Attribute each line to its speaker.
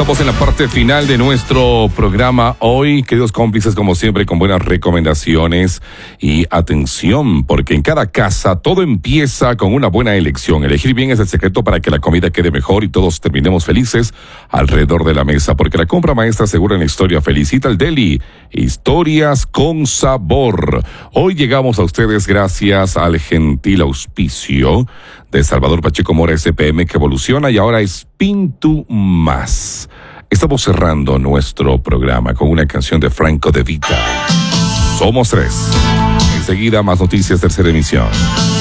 Speaker 1: Estamos en la parte final de nuestro programa hoy, queridos cómplices, como siempre, con buenas recomendaciones y atención, porque en cada casa todo empieza con una buena elección. Elegir bien es el secreto para que la comida quede mejor y todos terminemos felices alrededor de la mesa, porque la compra maestra asegura una historia. Felicita al Deli, historias con sabor. Hoy llegamos a ustedes gracias al gentil auspicio de Salvador Pacheco Mora SPM, que evoluciona y ahora es Pintu Más. Estamos cerrando nuestro programa con una canción de Franco De Vita. Somos tres. Enseguida más noticias, tercera emisión.